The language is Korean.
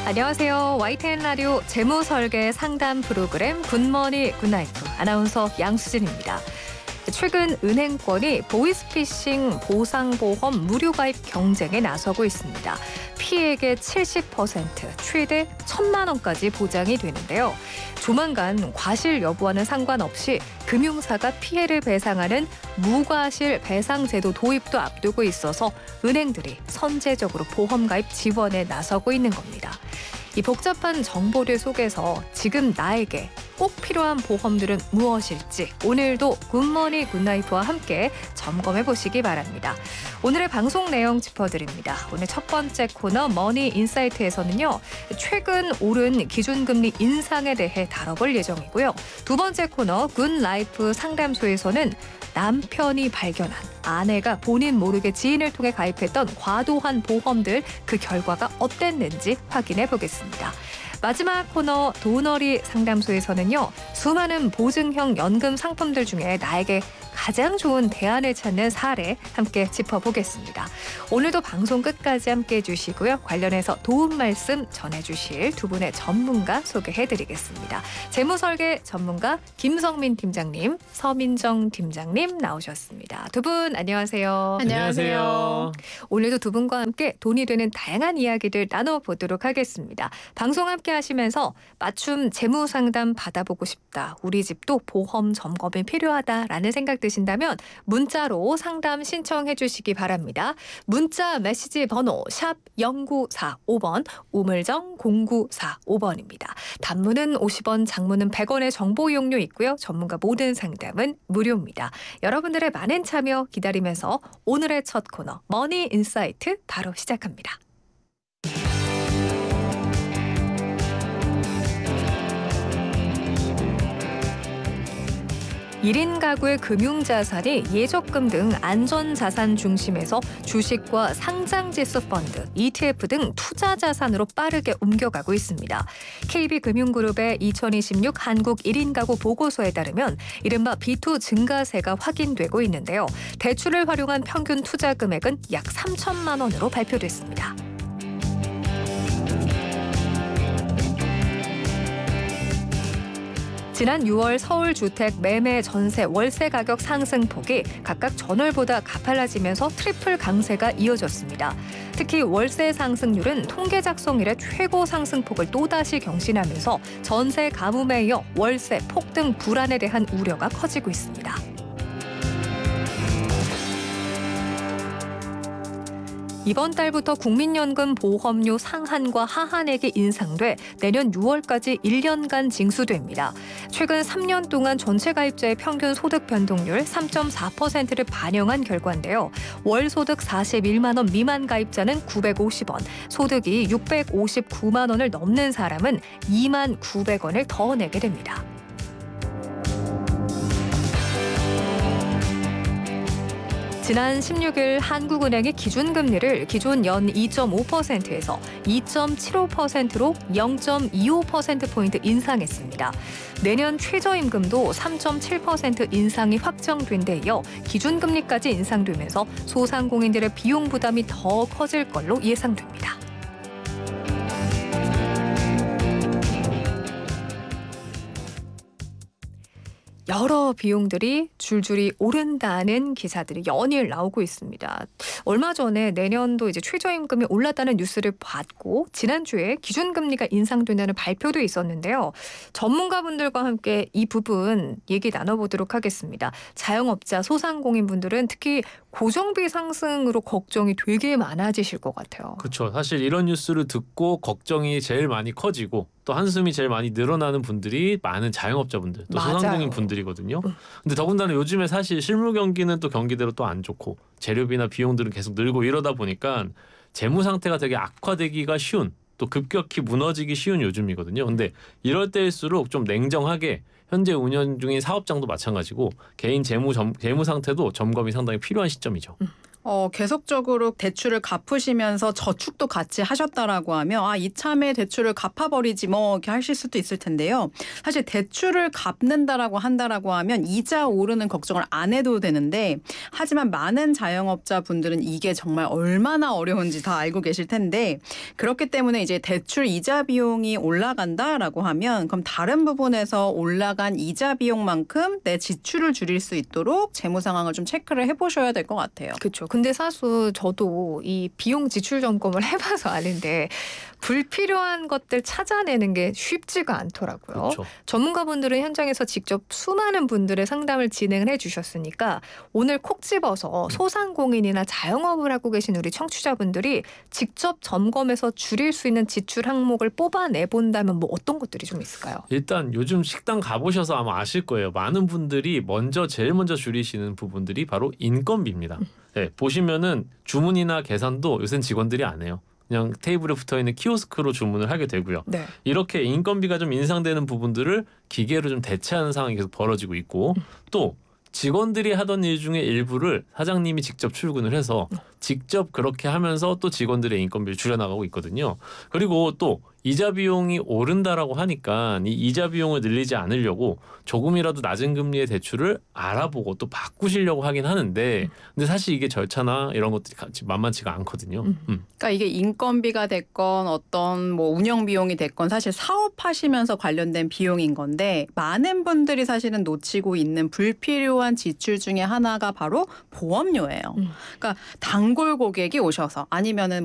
안녕하세요. YTN 라디오 재무설계 상담 프로그램 굿머니 굿나이트 아나운서 양수진입니다. 최근 은행권이 보이스피싱 보상보험 무료가입 경쟁에 나서고 있습니다. 피해액의 70%, 최대 1,000만 원까지 보장이 되는데요. 조만간 과실 여부와는 상관없이 금융사가 피해를 배상하는 무과실 배상제도 도입도 앞두고 있어서 은행들이 선제적으로 보험가입 지원에 나서고 있는 겁니다. 이 복잡한 정보들 속에서 지금 나에게 꼭 필요한 보험들은 무엇일지 오늘도 굿모닝 굿나이트와 함께 점검해 보시기 바랍니다. 오늘의 방송 내용 짚어드립니다. 오늘 첫 번째 코너 머니 인사이트에서는요. 최근 오른 기준금리 인상에 대해 다뤄볼 예정이고요. 두 번째 코너 굿라이프 상담소에서는 남편이 발견한 아내가 본인 모르게 지인을 통해 가입했던 과도한 보험들 그 결과가 어땠는지 확인해 보겠습니다. 마지막 코너 도너리 상담소에서는요. 수많은 보증형 연금 상품들 중에 나에게 가장 좋은 대안을 찾는 사례 함께 짚어보겠습니다. 오늘도 방송 끝까지 함께해 주시고요. 관련해서 도움 말씀 전해주실 두 분의 전문가 소개해드리겠습니다. 재무설계 전문가 김성민 팀장님, 서민정 팀장님 나오셨습니다. 두 분 안녕하세요. 안녕하세요. 오늘도 두 분과 함께 돈이 되는 다양한 이야기들 나눠보도록 하겠습니다. 방송 함께 하시면서 맞춤 재무 상담 받아보고 싶다. 우리 집도 보험 점검이 필요하다라는 생각 드신다면 문자로 상담 신청해 주시기 바랍니다. 문자 메시지 번호 샵 0945번 우물정 0945번입니다. 단문은 50원, 장문은 100원의 정보 이용료 있고요. 전문가 모든 상담은 무료입니다. 여러분들의 많은 참여 기다리면서 오늘의 첫 코너 머니 인사이트 바로 시작합니다. 1인 가구의 금융자산이 예적금 등 안전자산 중심에서 주식과 상장지수 펀드, ETF 등 투자자산으로 빠르게 옮겨가고 있습니다. KB금융그룹의 2026 한국 1인 가구 보고서에 따르면 이른바 B2 증가세가 확인되고 있는데요. 대출을 활용한 평균 투자 금액은 약 3천만 원으로 발표됐습니다. 지난 6월 서울 주택 매매 전세 월세 가격 상승폭이 각각 전월보다 가팔라지면서 트리플 강세가 이어졌습니다. 특히 월세 상승률은 통계 작성 이래 최고 상승폭을 또다시 경신하면서 전세 가뭄에 이어 월세 폭등 불안에 대한 우려가 커지고 있습니다. 이번 달부터 국민연금 보험료 상한과 하한액이 인상돼 내년 6월까지 1년간 징수됩니다. 최근 3년 동안 전체 가입자의 평균 소득 변동률 3.4%를 반영한 결과인데요. 월 소득 41만 원 미만 가입자는 950원, 소득이 659만 원을 넘는 사람은 2만 900원을 더 내게 됩니다. 지난 16일 한국은행이 기준금리를 기존 연 2.5%에서 2.75%로 0.25%포인트 인상했습니다. 내년 최저임금도 3.7% 인상이 확정된 데 이어 기준금리까지 인상되면서 소상공인들의 비용 부담이 더 커질 걸로 예상됩니다. 여러 비용들이 줄줄이 오른다는 기사들이 연일 나오고 있습니다. 얼마 전에 내년도 이제 최저임금이 올랐다는 뉴스를 봤고 지난주에 기준금리가 인상된다는 발표도 있었는데요. 전문가분들과 함께 이 부분 얘기 나눠보도록 하겠습니다. 자영업자, 소상공인분들은 특히 고정비 상승으로 걱정이 되게 많아지실 것 같아요. 그렇죠. 사실 이런 뉴스를 듣고 걱정이 제일 많이 커지고 또 한숨이 제일 많이 늘어나는 분들이 많은 자영업자분들, 또 맞아요. 소상공인 분들이거든요. 근데 더군다나 요즘에 사실 실물 경기는 또 경기대로 또 안 좋고 재료비나 비용들은 계속 늘고 이러다 보니까 재무 상태가 되게 악화되기가 쉬운, 또 급격히 무너지기 쉬운 요즘이거든요. 근데 이럴 때일수록 좀 냉정하게 현재 운영 중인 사업장도 마찬가지고 개인 재무 상태도 점검이 상당히 필요한 시점이죠. 계속적으로 대출을 갚으시면서 저축도 같이 하셨다라고 하면 이참에 대출을 갚아버리지 뭐 이렇게 하실 수도 있을 텐데요. 사실 대출을 갚는다라고 한다라고 하면 이자 오르는 걱정을 안 해도 되는데 하지만 많은 자영업자분들은 이게 정말 얼마나 어려운지 다 알고 계실 텐데 그렇기 때문에 이제 대출 이자 비용이 올라간다라고 하면 그럼 다른 부분에서 올라간 이자 비용만큼 내 지출을 줄일 수 있도록 재무 상황을 좀 체크를 해보셔야 될 것 같아요. 그렇죠. 근데 사실 저도 이 비용 지출 점검을 해봐서 아는데 불필요한 것들 찾아내는 게 쉽지가 않더라고요. 그렇죠. 전문가분들은 현장에서 직접 수많은 분들의 상담을 진행을 해주셨으니까 오늘 콕 집어서 소상공인이나 자영업을 하고 계신 우리 청취자분들이 직접 점검해서 줄일 수 있는 지출 항목을 뽑아내본다면 뭐 어떤 것들이 좀 있을까요? 일단 요즘 식당 가보셔서 아마 아실 거예요. 많은 분들이 제일 먼저 줄이시는 부분들이 바로 인건비입니다. 네, 보시면은 주문이나 계산도 요새는 직원들이 안 해요. 그냥 테이블에 붙어있는 키오스크로 주문을 하게 되고요. 네. 이렇게 인건비가 좀 인상되는 부분들을 기계로 좀 대체하는 상황이 계속 벌어지고 있고 또 직원들이 하던 일 중에 일부를 사장님이 직접 출근을 해서 직접 그렇게 하면서 또 직원들의 인건비를 줄여나가고 있거든요. 그리고 또 이자 비용이 오른다라고 하니까 이 이자 비용을 늘리지 않으려고 조금이라도 낮은 금리의 대출을 알아보고 또 바꾸시려고 하긴 하는데 근데 사실 이게 절차나 이런 것들이 만만치가 않거든요. 그러니까 이게 인건비가 됐건 어떤 뭐 운영 비용이 됐건 사실 사업하시면서 관련된 비용인 건데 많은 분들이 사실은 놓치고 있는 불필요한 지출 중에 하나가 바로 보험료예요. 그러니까 단골 고객이 오셔서 아니면은